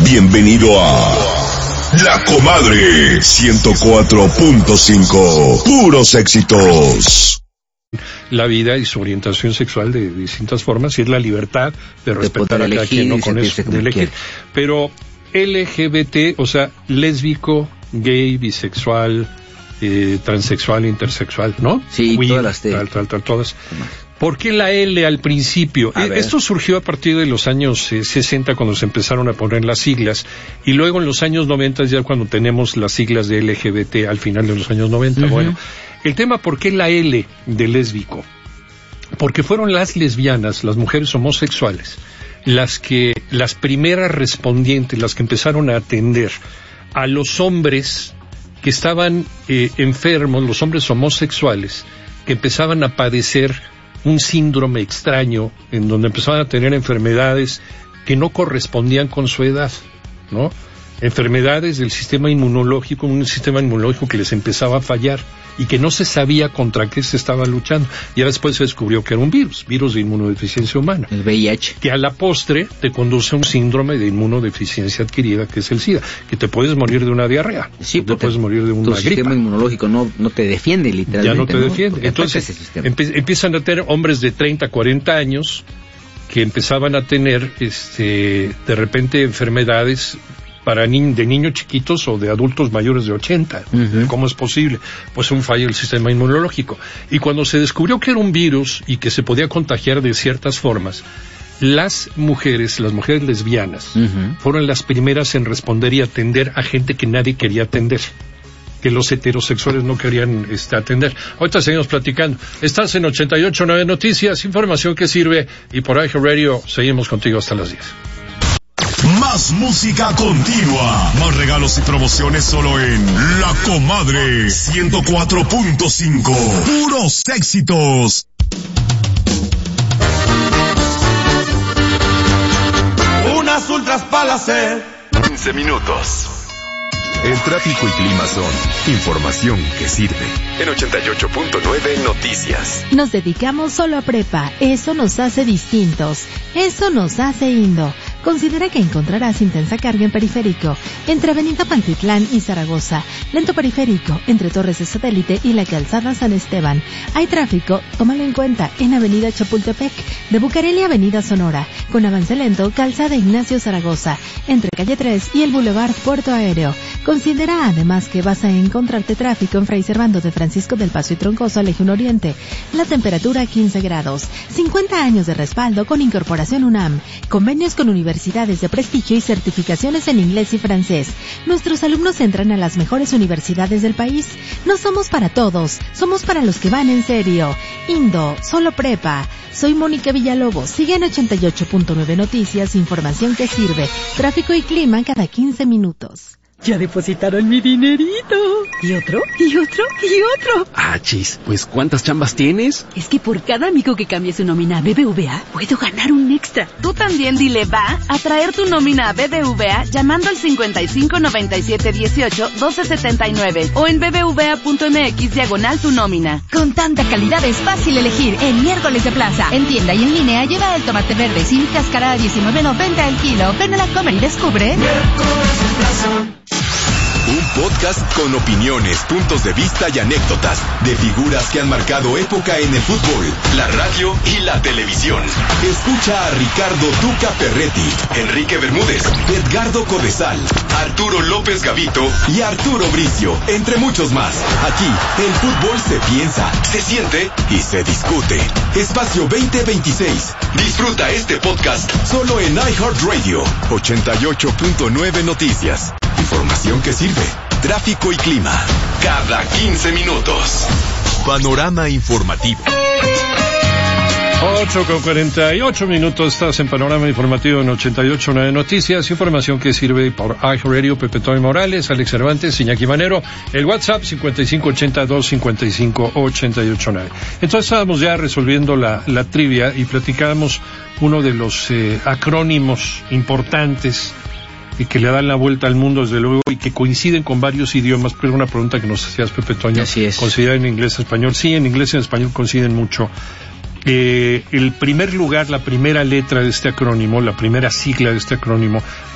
Bienvenido a La Comadre 104.5. Puros éxitos. La vida y su orientación sexual de distintas formas, y es la libertad de respetar a cada quien, no con eso de elegir. Pero LGBT, o sea, lésbico, gay, bisexual, transexual, intersexual, ¿no? Sí, queer, todas las todas. ¿Por qué la L al principio? Esto surgió a partir de los años 60, cuando se empezaron a poner las siglas, y luego en los años 90, ya cuando tenemos las siglas de LGBT al final de los años 90. Uh-huh. Bueno, el tema, ¿por qué la L de lésbico? Porque fueron las lesbianas, las mujeres homosexuales, las primeras respondientes, las que empezaron a atender a los hombres que estaban enfermos, los hombres homosexuales, que empezaban a padecer un síndrome extraño, en donde empezaban a tener enfermedades que no correspondían con su edad, ¿no? Enfermedades del sistema inmunológico, un sistema inmunológico que les empezaba a fallar y que no se sabía contra qué se estaba luchando. Y después se descubrió que era un virus de inmunodeficiencia humana. El VIH. Que a la postre te conduce a un síndrome de inmunodeficiencia adquirida, que es el SIDA, que te puedes morir de una diarrea. Sí, te puedes morir de una gripa. Tu sistema inmunológico no te defiende, literalmente. Ya no te defiende. Entonces empiezan a tener hombres de 30, 40 años que empezaban a tener de repente enfermedades de niños chiquitos o de adultos mayores de 80. Uh-huh. ¿Cómo es posible? Pues un fallo del sistema inmunológico. Y cuando se descubrió que era un virus y que se podía contagiar de ciertas formas, las mujeres lesbianas, uh-huh, fueron las primeras en responder y atender a gente que nadie quería atender, que los heterosexuales no querían atender. Ahorita seguimos platicando. Estás en 88.9 Noticias, información que sirve, y por iHeartRadio seguimos contigo hasta las 10. Más música continua, más regalos y promociones solo en La Comadre 104.5. Puros éxitos. Unas ultras para hacer 15 minutos. El tráfico y clima son información que sirve. En 88.9 Noticias. Nos dedicamos solo a prepa. Eso nos hace distintos. Eso nos hace Indo. Considera que encontrarás intensa carga en Periférico, entre Avenida Pantitlán y Zaragoza, lento periférico, entre Torres de Satélite y la Calzada San Esteban. Hay tráfico, tómalo en cuenta, en Avenida Chapultepec, de Bucareli a Avenida Sonora, con avance lento, Calzada Ignacio Zaragoza, entre Calle 3 y el Boulevard Puerto Aéreo. Considera además que vas a encontrarte tráfico en Fray Servando de Francisco del Paso y Troncoso a Legión Oriente. La temperatura 15 grados, 50 años de respaldo con Incorporación UNAM, convenios con universidades de prestigio y certificaciones en inglés y francés. Nuestros alumnos entran a las mejores universidades del país. No somos para todos, somos para los que van en serio. Indo, solo prepa. Soy Mónica Villalobos. Sigue en 88.9 Noticias, información que sirve. Tráfico y clima cada 15 minutos. Ya depositaron mi dinerito. ¿Y otro? ¿Y otro? ¿Y otro? Ah, chis, pues ¿cuántas chambas tienes? Es que por cada amigo que cambie su nómina a BBVA, puedo ganar un extra. Tú también dile va a traer tu nómina a BBVA llamando al 55 97 18 12 79 o en bbva.mx /tu nómina. Con tanta calidad es fácil elegir en Miércoles de Plaza. En tienda y en línea lleva el tomate verde sin cáscara a $19.90 el kilo. Ven a la Comer y descubre. Miércoles de Plaza. Un podcast con opiniones, puntos de vista y anécdotas de figuras que han marcado época en el fútbol, la radio y la televisión. Escucha a Ricardo Tuca Ferretti, Enrique Bermúdez, Edgardo Codesal, Arturo López Gavito y Arturo Bricio, entre muchos más. Aquí, el fútbol se piensa, se siente y se discute. Espacio 2026. Disfruta este podcast solo en iHeartRadio. 88.9 Noticias. Información que sirve. Tráfico y clima. Cada 15 minutos. Panorama informativo. 8:48 estás en Panorama Informativo en 88.9 Noticias. Información que sirve por iHeartRadio. Pepe Toy Morales, Alex Cervantes, Iñaki Manero. El WhatsApp 5582-5588.9. Entonces estábamos ya resolviendo la trivia y platicábamos uno de los acrónimos importantes y que le dan la vuelta al mundo, desde luego, y que coinciden con varios idiomas. Pero una pregunta que nos hacías, Pepe Toño. Así es. ¿Coinciden en inglés y español? Sí, en inglés y en español coinciden mucho. El primer lugar, la primera letra de este acrónimo, la primera sigla de este acrónimo,